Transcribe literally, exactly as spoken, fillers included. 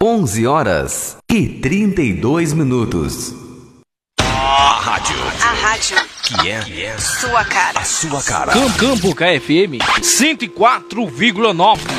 onze horas e trinta e dois minutos. A rádio. A rádio. Que é, que é sua cara. A sua cara. Campo K F M cento e quatro vírgula nove.